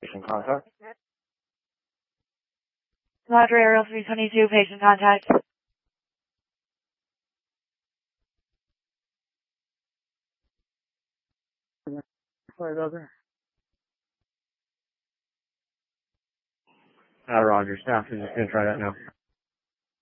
Patient contact. Roger, Aerial 322, patient contact. Roger, staff is just going to try that now.